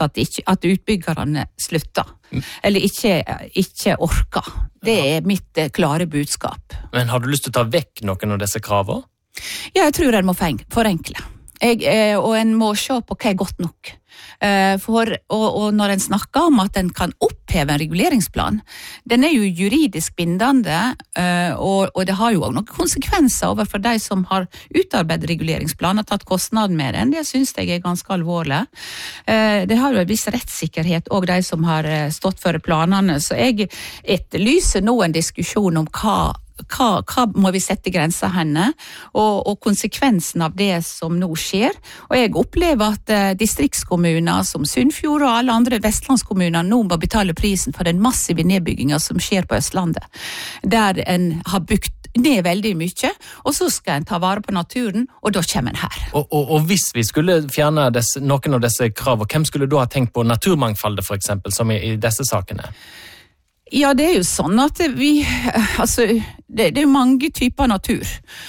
at utbyggerne slutter, eller ikke orker. Det mitt klare budskap. Men har du lyst til å ta vekk noen av disse kravene? Ja, jeg tror en må forenkle. Og en må se på hva godt nok. Og når en snakker om at en kan oppheve en reguleringsplan, den jo juridisk bindende, og det har jo også noen konsekvenser overfor de som har utarbeidet reguleringsplaner, tatt kostnaden med den. Det synes jeg ganske alvorlig. Det har jo en viss rettssikkerhet og de som har stått for planene, så jeg etterlyser nå en diskusjon om hva må vi sette grenser henne, og konsekvensen av det som nå skjer. Og jeg opplever at distriktskommuner som Sunnfjord og alle andre vestlandskommuner nå må betale prisen for den massive nedbyggingen som skjer på Østlandet, der en har bygd ned veldig mye, og så skal en ta vare på naturen, og da kommer en her. Og hvis vi skulle fjerne noen av disse kravene, hvem skulle da ha tenkt på naturmangfoldet for eksempel, som i disse sakene? Ja, det jo sånn at det jo mange typer natur.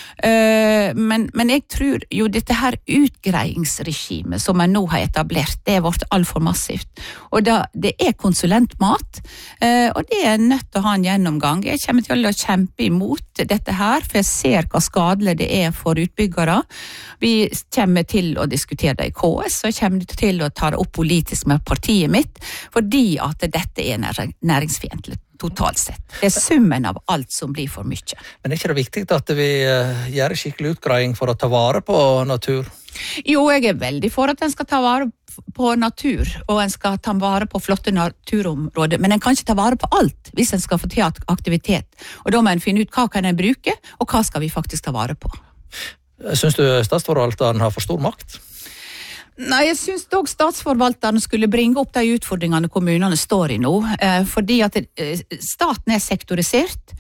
Men jeg tror jo dette her utgreiingsregimet som en nå har etablert, det vært alt for massivt. Og det konsulentmat, og det nødt til å ha en gjennomgang. Jeg kommer til å kjempe imot dette her, for jeg ser hva skadelig det for utbyggere. Vi kommer til å diskutere det i KS, og jeg kommer til å ta det opp politisk med partiet mitt, fordi at dette næringsfiendtlig totalt sett. Det summen av alt som blir for mye. Men ikke det viktig at vi gjør skikkelig utgreiing for å ta vare på natur? Jo, jeg veldig for at en skal ta vare på natur, og en skal ta vare på flotte naturområder, men en kan ikke ta vare på alt hvis en skal få til aktivitet. Og da må en finne ut hva kan en bruke, og hva skal vi faktisk ta vare på. Synes du statsforvalteren har for stor makt? Nei, jeg synes dog statsforvalterne skulle bringe opp de utfordringene kommunene står i nå, fordi at staten sektorisert,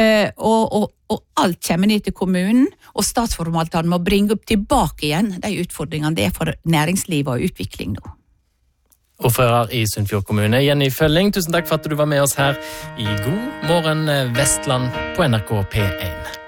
og alt kommer ned til kommunen, og statsforvalterne må bringe opp tilbake igjen de utfordringene det for næringsliv og utvikling nå. Ordfører i Sunnfjord kommune, Jenny Følling, tusen takk for at du var med oss her i God morgen Vestland på NRK P1.